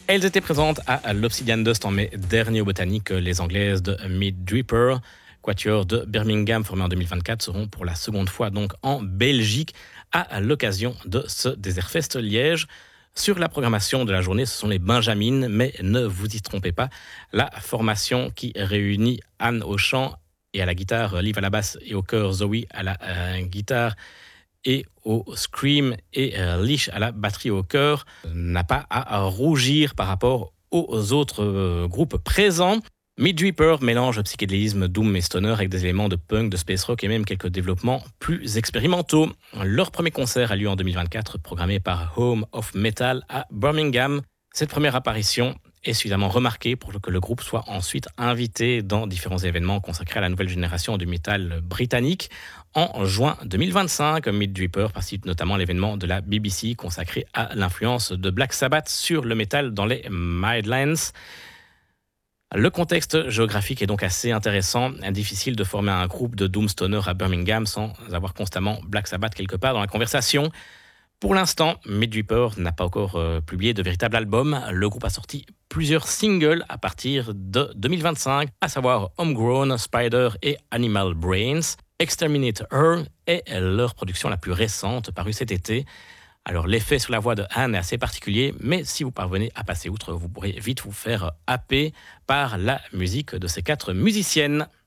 Elles étaient présentes à l'Obsidian Dust en mai dernier au Botanique. Les Anglaises de Meat Dripper, quatuor de Birmingham formé en 2024, seront pour la seconde fois donc en Belgique à l'occasion de ce Desertfest Liège. Sur la programmation de la journée, ce sont les Benjamines, mais ne vous y trompez pas, la formation qui réunit Anne au chant et à la guitare, Liv à la basse et au chœur, Zoe à la guitare et au scream et Lish à la batterie au chœur, n'a pas à rougir par rapport aux autres groupes présents. Meat Reaper mélange psychédélisme, doom et stoner avec des éléments de punk, de space rock et même quelques développements plus expérimentaux. Leur premier concert a lieu en 2024, programmé par Home of Metal à Birmingham. Cette première apparition est suffisamment remarquée pour que le groupe soit ensuite invité dans différents événements consacrés à la nouvelle génération du métal britannique. En juin 2025, Meat Reaper participe notamment à l'événement de la BBC consacré à l'influence de Black Sabbath sur le métal dans les Midlands. Le contexte géographique est donc assez intéressant. Difficile de former un groupe de doom stoner à Birmingham sans avoir constamment Black Sabbath quelque part dans la conversation. Pour l'instant, Meat Reaper n'a pas encore publié de véritable album. Le groupe a sorti plusieurs singles à partir de 2025, à savoir Homegrown, Spider et Animal Brains. Exterminate Her est leur production la plus récente, parue cet été. Alors l'effet sur la voix de Anne est assez particulier, mais si vous parvenez à passer outre, vous pourrez vite vous faire happer par la musique de ces 4 musiciennes.